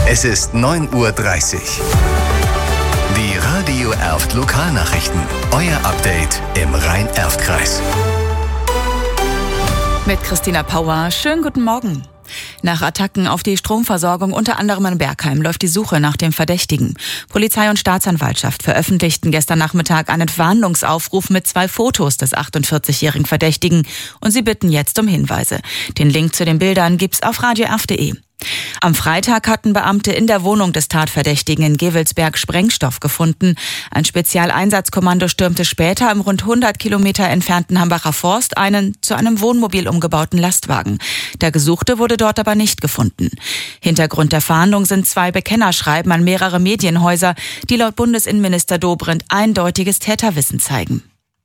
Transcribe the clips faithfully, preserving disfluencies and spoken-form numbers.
Es ist neun Uhr dreißig. Die Radio Erft Lokalnachrichten. Euer Update im Rhein-Erft-Kreis. Mit Christina Pauer. Schönen guten Morgen. Nach Attacken auf die Stromversorgung unter anderem in Bergheim läuft die Suche nach dem Verdächtigen. Polizei und Staatsanwaltschaft veröffentlichten gestern Nachmittag einen Fahndungsaufruf mit zwei Fotos des achtundvierzigjährigen Verdächtigen und sie bitten jetzt um Hinweise. Den Link zu den Bildern gibt's auf radio erft punkt de. Am Freitag hatten Beamte in der Wohnung des Tatverdächtigen in Gevelsberg Sprengstoff gefunden. Ein Spezialeinsatzkommando stürmte später im rund hundert Kilometer entfernten Hambacher Forst einen zu einem Wohnmobil umgebauten Lastwagen. Der Gesuchte wurde dort aber nicht gefunden. Hintergrund der Fahndung sind zwei Bekennerschreiben an mehrere Medienhäuser, die laut Bundesinnenminister Dobrindt eindeutiges Täterwissen zeigen.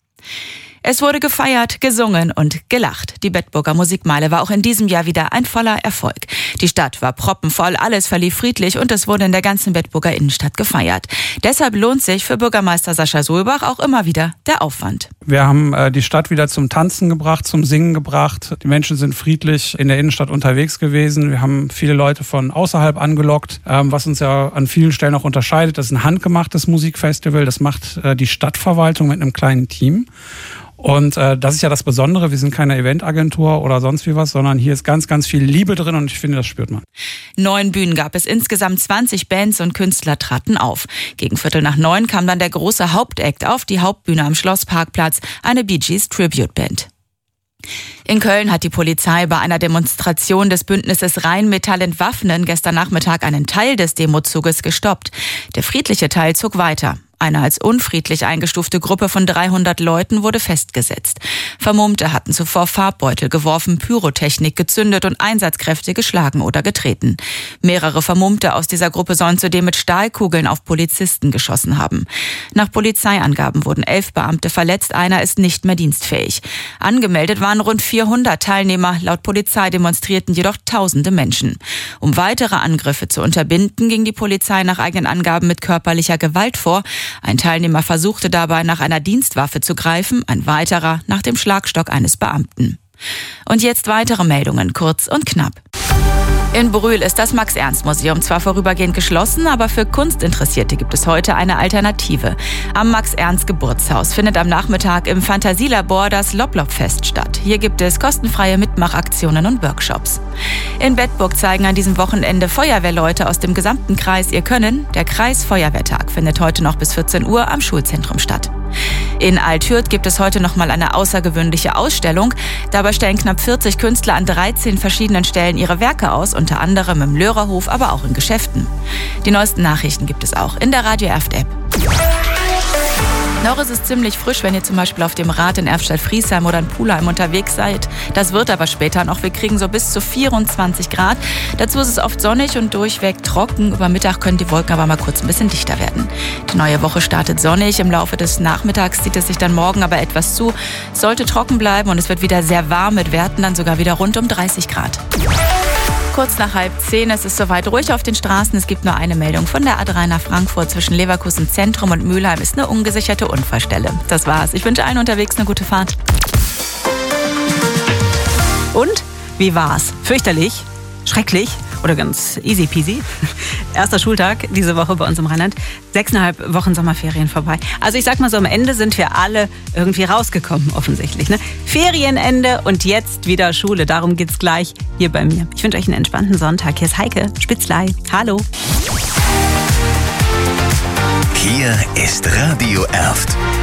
Es wurde gefeiert, gesungen und gelacht. Die Bedburger Musikmeile war auch in diesem Jahr wieder ein voller Erfolg. Die Stadt war proppenvoll, alles verlief friedlich und es wurde in der ganzen Bedburger Innenstadt gefeiert. Deshalb lohnt sich für Bürgermeister Sascha Solbach auch immer wieder der Aufwand. Wir haben äh, die Stadt wieder zum Tanzen gebracht, zum Singen gebracht. Die Menschen sind friedlich in der Innenstadt unterwegs gewesen. Wir haben viele Leute von außerhalb angelockt, ähm, was uns ja an vielen Stellen auch unterscheidet. Das ist ein handgemachtes Musikfestival. Das macht äh, die Stadtverwaltung mit einem kleinen Team. Und äh, das ist ja das Besondere, wir sind keine Eventagentur oder sonst wie was, sondern hier ist ganz, ganz viel Liebe drin und ich finde, das spürt man. Neun Bühnen gab es, insgesamt zwanzig Bands und Künstler traten auf. Gegen Viertel nach neun kam dann der große Hauptakt auf die Hauptbühne am Schlossparkplatz, eine Bee Gees Tribute Band. In Köln hat die Polizei bei einer Demonstration des Bündnisses Rheinmetall Entwaffnen gestern Nachmittag einen Teil des Demozuges gestoppt. Der friedliche Teil zog weiter. Eine als unfriedlich eingestufte Gruppe von dreihundert Leuten wurde festgesetzt. Vermummte hatten zuvor Farbbeutel geworfen, Pyrotechnik gezündet und Einsatzkräfte geschlagen oder getreten. Mehrere Vermummte aus dieser Gruppe sollen zudem mit Stahlkugeln auf Polizisten geschossen haben. Nach Polizeiangaben wurden elf Beamte verletzt, einer ist nicht mehr dienstfähig. Angemeldet waren rund vierhundert Teilnehmer, laut Polizei demonstrierten jedoch tausende Menschen. Um weitere Angriffe zu unterbinden, ging die Polizei nach eigenen Angaben mit körperlicher Gewalt vor. Ein Teilnehmer versuchte dabei, nach einer Dienstwaffe zu greifen, ein weiterer nach dem Schlagstock eines Beamten. Und jetzt weitere Meldungen, kurz und knapp. In Brühl ist das Max-Ernst-Museum zwar vorübergehend geschlossen, aber für Kunstinteressierte gibt es heute eine Alternative. Am Max-Ernst-Geburtshaus findet am Nachmittag im Fantasielabor das Lob-Lob-Fest statt. Hier gibt es kostenfreie Mitmachaktionen und Workshops. In Bedburg zeigen an diesem Wochenende Feuerwehrleute aus dem gesamten Kreis ihr Können. Der Kreisfeuerwehrtag findet heute noch bis vierzehn Uhr am Schulzentrum statt. In Althürth gibt es heute noch mal eine außergewöhnliche Ausstellung. Dabei stellen knapp vierzig Künstler an dreizehn verschiedenen Stellen ihre Werke aus, unter anderem im Löhrerhof, aber auch in Geschäften. Die neuesten Nachrichten gibt es auch in der Radio Erft App. Noch ist es ziemlich frisch, wenn ihr zum Beispiel auf dem Rad in Erftstadt-Friesheim oder in Pulheim unterwegs seid. Das wird aber später noch. Wir kriegen so bis zu vierundzwanzig Grad. Dazu ist es oft sonnig und durchweg trocken. Über Mittag können die Wolken aber mal kurz ein bisschen dichter werden. Die neue Woche startet sonnig. Im Laufe des Nachmittags zieht es sich dann morgen aber etwas zu. Es sollte trocken bleiben und es wird wieder sehr warm mit Werten dann sogar wieder rund um dreißig Grad. Kurz nach halb zehn, es ist soweit ruhig auf den Straßen. Es gibt nur eine Meldung von der A drei nach Frankfurt. Zwischen Leverkusen Zentrum und Mülheim ist eine ungesicherte Unfallstelle. Das war's. Ich wünsche allen unterwegs eine gute Fahrt. Und? Wie war's? Fürchterlich? Schrecklich? Oder ganz easy peasy? Erster Schultag diese Woche bei uns im Rheinland. Sechseinhalb Wochen Sommerferien vorbei. Also ich sag mal so, am Ende sind wir alle irgendwie rausgekommen, offensichtlich. Ne? Ferienende und jetzt wieder Schule. Darum geht's gleich hier bei mir. Ich wünsche euch einen entspannten Sonntag. Hier ist Heike Spitzlei. Hallo. Hier ist Radio Erft.